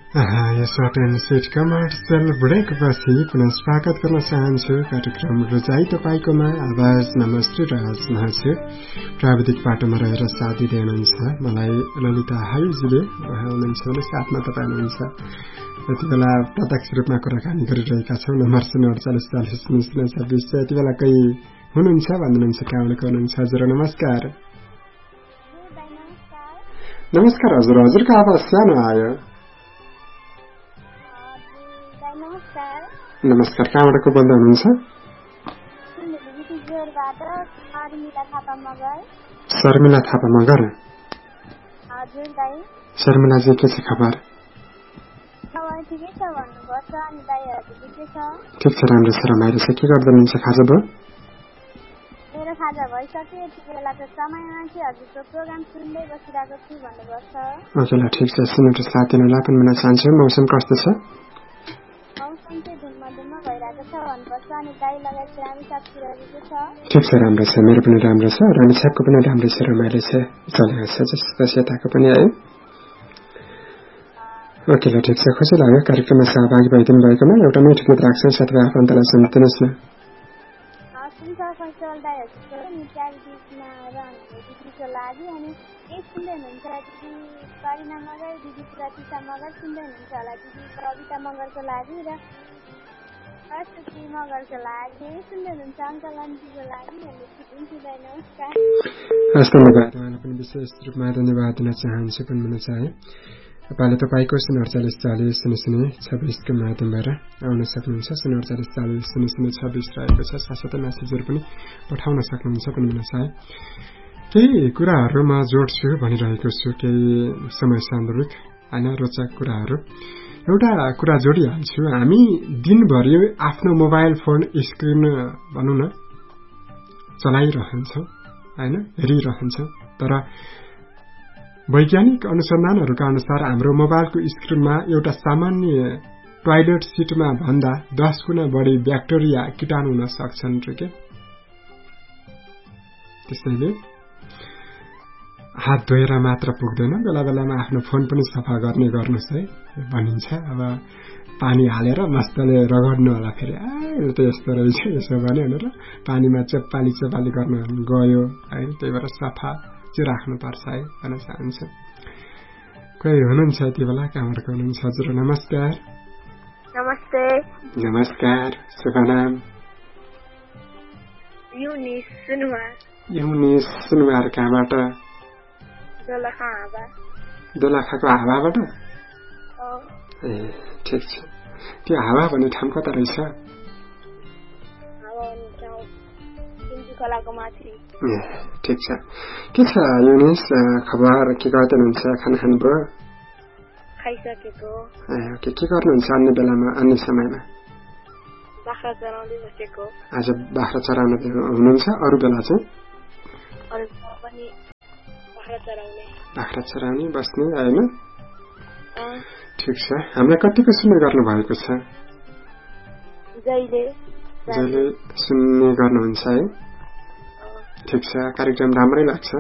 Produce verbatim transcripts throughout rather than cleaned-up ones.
यस अटेन्सिट commercial ब्रेकपछि पुनः स्वागत गर्न चाहन्छु कार्यक्रम रोजाइ तपाईँकोमा आवाज नमस्ते राज छु प्राविधिक पाटोमा रहेर साथ दिँदै हुनुहुन्छ मलाई ललिता हाइजीले हुनुहुन्छ भने साथमा तपाईँ हुनुहुन्छ यति बेला प्रत्यक्ष रूपमा कुराकानी गरिरहेका छौँ नम्बर शून्य अडचालिस चालिस शून्य छब्बिस यति बेला कोही हुनुहुन्छ भन्नुहुन्छ कहाँबाट हुनुहुन्छ हजुर नमस्कार नमस्कार हजुर हजुरको आवाज सानो आयो नमस्कार कहाँबाट को बोल्दै हुनुहुन्छ शर्मिला थापा मगर शर्मिलाजी के छ खबर ठिक छ राम्रो छ रमाइलो छ के गर्दै हुनुहुन्छ खाजा भयो मेरो खाजा भइसक्यो यति बेला त समयमा चाहिँ हजुरको प्रोग्राम सुन्दै बसिरहेको छु भन्नुपर्छ ओके ल ठिक छ सुनेर साथ दिनलाई पनि भन्न चाहन्छु मौसम कस्तो छ ठिक छ राम्रो छ मेरो पनि राम्रो छ रानी साहबको पनि राम्रो छ रमाइलो छ चलेको छ जस्तो यताको पनि है ओके ल ठिक छ खुसी लाग्यो कार्यक्रममा सहभागी भइदिनु भएकोमा एउटा मिठो गीत राख्छौँ साथै आफन्तलाई सुनाइदिनुहोस् न हस् धन्यवाद उहाँलाई पनि विशेष रूपमा धन्यवाद दिन चाहन्छु पनि भन्न चाहे तपाईँले तपाईँको शून्य अडचालिस चालिस शून्य शून्य छब्बिसको माध्यमबाट आउन सक्नुहुन्छ शून्य अडचालिस चालिस शून्य शून्य छब्बिस रहेको छ साथसाथै मेसेजहरू पनि पठाउन सक्नुहुन्छ पनि भन्न चाहे केही कुराहरू म जोड्छु भनिरहेको छु केही समय सान्दर्भिक होइन रोचक कुराहरू एउटा कुरा जोडिहाल्छु हामी दिनभरि आफ्नो मोबाइल फोन स्क्रिन भनौँ न चलाइरहन्छौँ होइन हेरिरहन्छौँ तर वैज्ञानिक अनुसन्धानहरूका अनुसार हाम्रो मोबाइलको स्क्रिनमा एउटा सामान्य टोयलेट सिटमा भन्दा दस गुणा बढी ब्याक्टेरिया कीटाणु हुन सक्छन् र के त्यसैले हात धोएर मात्र पुग्दैन बेला बेलामा आफ्नो फोन पनि सफा गर्ने गर्नुहोस् है भनिन्छ अब पानी हालेर मस्तले रगड्नु होला फेरि आ यो त यस्तो रहेछ यसो भन्यो भनेर पानीमा चप्पाली चप्पाली गर्न गयो है त्यही भएर सफा चाहिँ राख्नुपर्छ है भन्न चाहन्छु कोही हुनुहुन्छ यति बेला कहाँबाट हुनुहुन्छ हजुर नमस्कार नमस्ते नमस्कार शुभ नाम युनिस सुनुवार युनिस सुनुवार कहाँबाट दोलखाको हावाबाट ए ठिक छ त्यो हावा भन्ने ठाउँ कता रहेछ ए ठिक छ के छ युनिस खबर के गर्दै हुनुहुन्छ खाना खानुभयो खाइसकेको के के गर्नुहुन्छ अन्य बेलामा अन्य समयमा बाख्रा चराउँदै बसेको आज बाख्रा चराउन हुनुहुन्छ अरू बेला चाहिँ बाख्रा चराउने बस्ने होइन ठिक छ हामीलाई कतिको सुन्ने गर्नु भएको छ जहिले जहिले सुन्ने गर्नुहुन्छ है ठिक छ कार्यक्रम राम्रै लाग्छ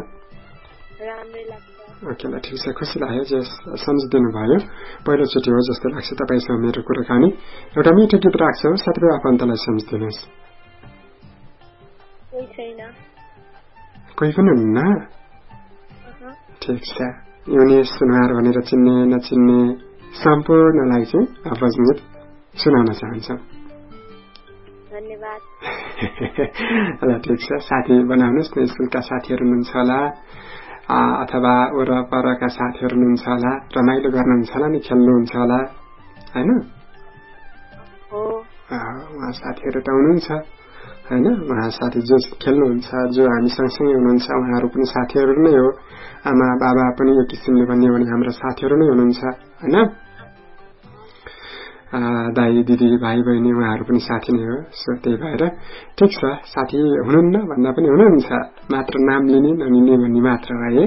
ओके ल ठिक छ खुसी लाग्यो जे सम्झिदिनु भयो पहिलोचोटि हो जस्तो लाग्छ तपाईँसँग मेरो कुराकानी एउटा मिठो गीत राख्छौँ साथै आफन्तलाई सम्झिदिनुहोस् कोही पनि हुन्न ठिक छ युनिस सुनुवार भनेर चिन्ने नचिन्ने सम्पूर्णलाई चाहिँ आवाज गीत सुनाउन चाहन्छौँ धन्यवाद ल ठिक छ साथी बनाउनुहोस् न स्कुलका साथीहरू हुनुहुन्छ होला अथवा वरपरका साथीहरू हुनुहुन्छ होला रमाइलो गर्नुहुन्छ होला नि खेल्नुहुन्छ होला होइन उहाँ साथीहरू त हुनुहुन्छ होइन उहाँ साथी जो खेल्नुहुन्छ जो हामी सँगसँगै हुनुहुन्छ उहाँहरू पनि साथीहरू नै हो आमा बाबा पनि यो किसिमले भन्यो भने हाम्रो साथीहरू नै हुनुहुन्छ होइन दाई दिदी भाइ बहिनी उहाँहरू पनि साथी नै हो सो त्यही भएर ठिक छ साथी हुनुहुन्न भन्दा पनि हुनुहुन्छ मात्र नाम लिने नलिने भन्ने मात्र है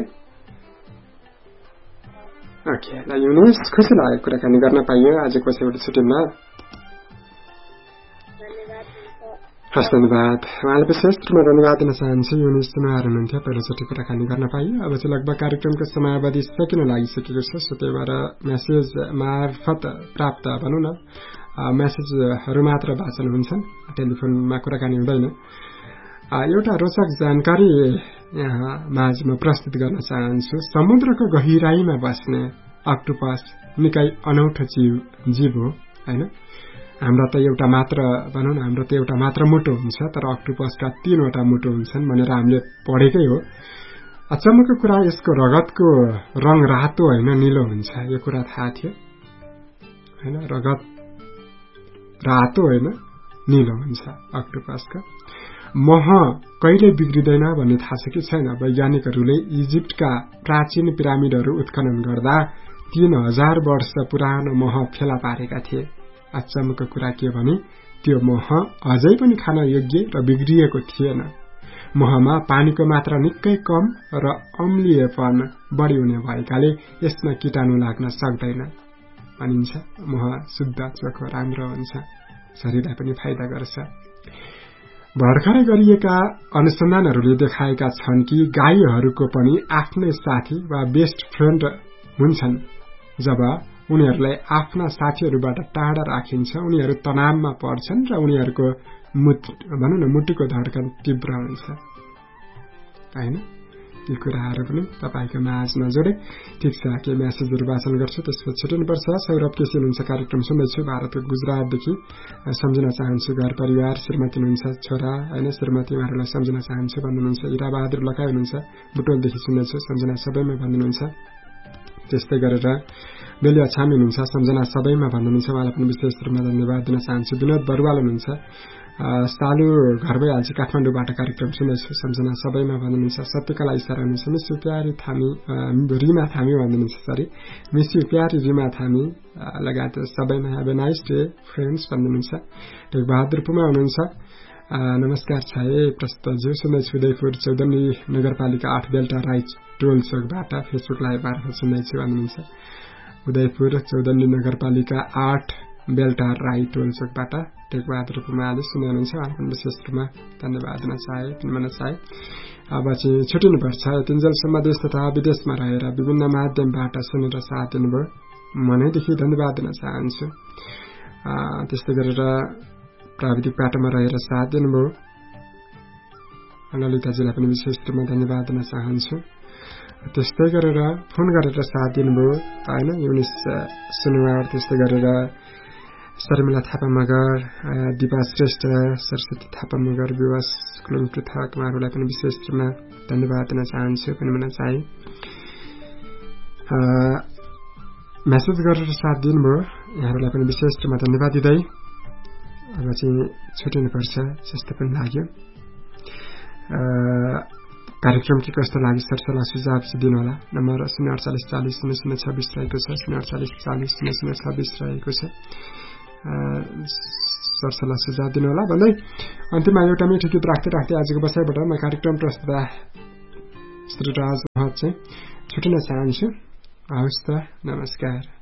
ओके ल युनिस खुसी लाग्यो कुराकानी गर्न पाइयो आजको एउटा छुट्टीमा हस् धन्यवाद। उहाँलाई विशेष रूपमा धन्यवाद दिन चाहन्छु। युनिस सुनाएर हुनुहुन्थ्यो, पहिलोचोटि कुराकानी गर्न पाइयो। अब चाहिँ लगभग कार्यक्रमको समयावधि सकिन लागिसकेको छ, सो त्यही भएर मेसेज मार्फत प्राप्त भनौँ न मेसेजहरू मात्र वाचन हुन्छन्, टेलिफोनमा कुराकानी हुँदैन। एउटा रोचक जानकारी यहाँ माझमा प्रस्तुत गर्न चाहन्छु। समुद्रको गहिराईमा बस्ने अक्टोपस निकै अनौठो जीव जीव हो हैन। हाम्रो त एउटा मात्र भनौँ न हाम्रो त एउटा मात्र मुटु हुन्छ, तर अक्टोपसका तीनवटा मुटु हुन्छन् भनेर हामीले पढेकै हो। अचम्मको कुरा यसको रगतको रङ रातो होइन नीलो हुन्छ, यो कुरा थाहा थियो हैन। रगत रातो होइन नीलो हुन्छ अक्टोपसको। मह कहिले बिग्रिँदैन भन्ने थाहा छ कि छैन? वैज्ञानिकहरूले इजिप्टका प्राचीन पिरामिडहरू उत्खनन गर्दा तीन हजार वर्ष पुरानो मह फेला पारेका थिए। अचम्मको कुरा के भने त्यो मह अझै पनि खान योग्य र बिग्रिएको थिएन। महमा पानीको मात्रा निकै कम र अम्लीयपन बढी हुने भएकाले यसमा कीटाणु लाग्न सक्दैन भनिन्छ। मह शुद्ध चोखो राम्रो हुन्छ, शरीरलाई पनि फाइदा गर्छ। भर्खरै गरिएका अनुसन्धानहरूले देखाएका छन् कि गाईहरूको पनि आफ्नै साथी वा बेस्ट फ्रेन्ड हुन्छन्। जब उनीहरूलाई आफ्ना साथीहरूबाट टाढा राखिन्छ, उनीहरू तनावमा पर्छन् र उनीहरूको भनौँ न मुटुको धड्कन तीव्र हुन्छ हैन। यी कुराहरू पनि तपाईँको माझमा जोडे। ठिक छ, के मेसेजहरू वाचन गर्छु, त्यसपछि छुट्टिनुपर्छ। सौरभ केसी हुनुहुन्छ, कार्यक्रम सुन्दैछु। भारतको गुजरातदेखि सम्झिन चाहन्छु घर परिवार, श्रीमती हुनुहुन्छ, छोरा हैन, श्रीमती उहाँहरूलाई सम्झिन चाहन्छु भन्नुहुन्छ। इरा बहादुर लकाई हुनुहुन्छ, बुटोलदेखि सुन्दैछु, सम्झना सबैमा भन्नुहुन्छ। त्यस्तै गरेर बेली अछामी हुनुहुन्छ, सम्झना सबैमा भन्नुहुन्छ, उहाँलाई पनि विशेष रूपमा धन्यवाद दिन चाहन्छु। विनोद बरुवाल हुनुहुन्छ, सालु घर भइहाल्छ, काठमाडौँबाट कार्यक्रम सुन्दैछु, सम्झना सबैमा भन्नुहुन्छ। सत्यकला इसारा हुनुहुन्छ, मिस्यु प्यारी थामी रिमा थामी भन्नुहुन्छ, सरी मिस्यु प्यारी रिमा थामी लगायत सबैमा have a nice day friends भन्नुहुन्छ। टेक बहादुर पुमा हुनुहुन्छ, नमस्कार छाए प्रस्तुतज्यू, सुन्दैछु उदयपुर चौधनी नगरपालिका आठ बेल्टा राइट टोल चोकबाट फेसबुक लाइभ मार्फत सुन्दैछु भन्नुहुन्छ। उदयपुर चौधनी नगरपालिका आठ बेल्टा राई टोल चोकबाट टेक बहादुर पुमाले सुन्दै हुनुहुन्छ, उहाँलाई पनि विशेष रूपमा धन्यवाद दिन चाहे दिन चाहे। अब चाहिँ छुट्टिनुपर्छ। तिनजेलसम्म देश तथा विदेशमा रहेर विभिन्न माध्यमबाट सुनेर साथ दिनुभयो, मनैदेखि धन्यवाद दिन चाहन्छु। त्यस्तै गरेर प्राविधिक बाटोमा रहेर साथ दिनुभयो ललिताजीलाई पनि विशेष रूपमा धन्यवाद दिन चाहन्छु। त्यस्तै गरेर फोन गरेर साथ दिनुभयो हैन, युनिस सुनुवार, त्यस्तै गरेर शर्मिला थापा मगर, दिपा श्रेष्ठ, सरस्वती थापा मगर, विवास कुलुङ पृथक, उहाँहरूलाई पनि विशेष रूपमा धन्यवाद दिन चाहन्छु पनि भन्न चाहे। मेसेज गरेर साथ दिनुभयो, यहाँहरूलाई पनि विशेष रूपमा धन्यवाद दिँदै अब चाहिँ छुट्टिनुपर्छ जस्तो पनि लाग्यो। कार्यक्रम के कस्तो लाग्यो सरसल्लाह सुझाव चाहिँ दिनु होला। नम्बर शून्य अडचालिस चालिस शून्य शून्य छब्बिस रहेको छ, शून्य अडचालिस चालिस शून्य शून्य छब्बिस रहेको छ। सरसल्लाह सुझाव दिनु होला भन्दै अन्तिममा एउटा मिठो गीत राख्दै राख्दै आजको बसाइबाट म कार्यक्रम प्रस्तुता श्री राज महत चाहिँ छुट्टिन चाहन्छु। हवस् त, नमस्कार।